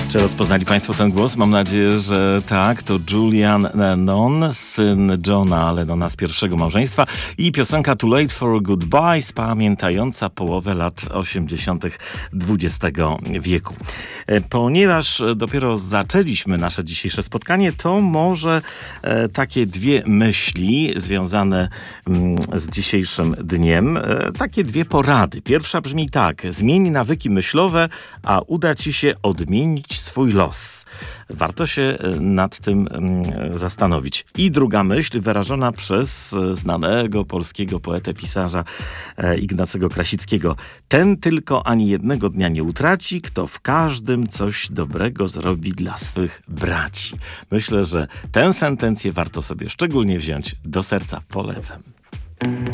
Czy rozpoznali Państwo ten głos? Mam nadzieję, że tak. To Julian Lennon, syn Johna Lennona z pierwszego małżeństwa i piosenka Too Late for Goodbye, pamiętająca połowę lat 80. XX wieku. Ponieważ dopiero zaczęliśmy nasze dzisiejsze spotkanie, to może takie dwie myśli związane z dzisiejszym dniem, takie dwie porady. Pierwsza brzmi tak: zmień nawyki myślowe, a uda ci się odmienić swój los. Warto się nad tym zastanowić. I druga myśl wyrażona przez znanego polskiego poetę, pisarza Ignacego Krasickiego. Ten tylko ani jednego dnia nie utraci, kto w każdym coś dobrego zrobi dla swych braci. Myślę, że tę sentencję warto sobie szczególnie wziąć do serca. Polecam.